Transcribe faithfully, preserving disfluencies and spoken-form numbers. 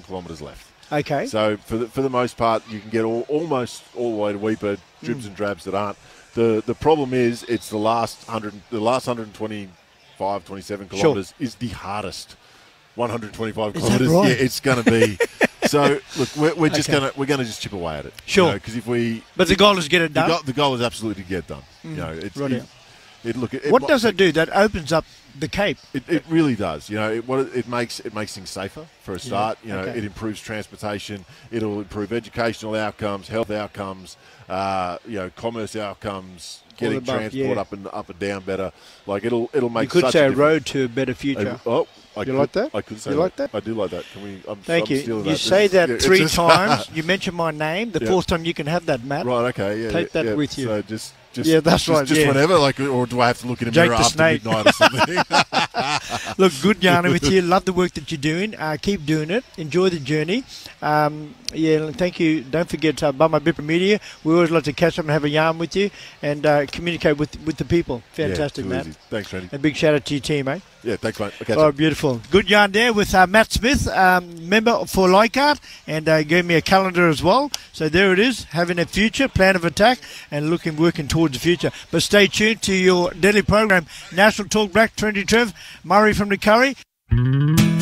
kilometres left. Okay. So for the, for the most part, you can get all, almost all the way to Weipa, dribs Mm. and drabs that aren't. The the problem is it's the last hundred, the last one hundred twenty-five, twenty-seven kilometres Sure. is the hardest. one hundred twenty-five Is that kilometres. right? Yeah, it's going to be. So look, we're, we're just Okay. going to we're going to just chip away at it. Sure. Because if we, But the goal is get it the done. goal, the goal is absolutely to get done. Mm. You know, it's Right, it, it look. It, What it, does it do? That opens up the Cape. It, it really does. You know, it, what it, it makes it makes things safer for a start. You know, okay. it improves transportation. It'll improve educational outcomes, health outcomes. Uh, you know, commerce outcomes. Getting above, transport yeah. up and up and down better. Like it'll it'll make. You could such say a a difference. road to a better future. A- oh, I You could, like that? I could say You that. like that? I do like that. Can we? I'm, Thank I'm you. stealing You that. say This- that yeah, it's three just- times. You mention my name. The Yeah. fourth time you can have that, Matt. Right. Okay. Yeah. Take that yeah, with you. So just. Just, Yeah, that's just, right, Just yeah. whenever, like, or do I have to look in a Jake mirror the after snake. midnight or something? Look, good yarning with you. Love the work that you're doing. Uh, keep doing it. Enjoy the journey. Um, yeah, thank you. Don't forget uh, Bama Bipper Media. We always like to catch up and have a yarn with you and uh, communicate with with the people. Fantastic, yeah, Matt. easy. Thanks, Randy. A big shout out to your team, eh? Yeah, thanks, mate. Okay, Oh, beautiful. Good yarn there with uh, Matt Smith, um, member for Leichhardt, and uh, gave me a calendar as well. So there it is, having a future, plan of attack, and looking, working towards the future. But stay tuned to your daily program, National Talk Black, Trinity Trev, Murray from the Curry.